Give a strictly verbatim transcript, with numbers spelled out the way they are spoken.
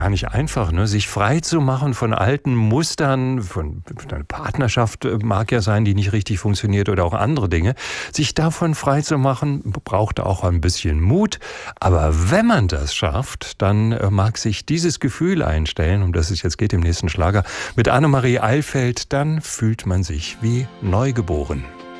Gar nicht einfach, ne? Sich frei zu machen von alten Mustern, von einer Partnerschaft äh, mag ja sein, die nicht richtig funktioniert oder auch andere Dinge. Sich davon frei zu machen, braucht auch ein bisschen Mut. Aber wenn man das schafft, dann äh, mag sich dieses Gefühl einstellen, um das es jetzt geht im nächsten Schlager, mit Annemarie Eilfeld, dann fühlt man sich wie neugeboren.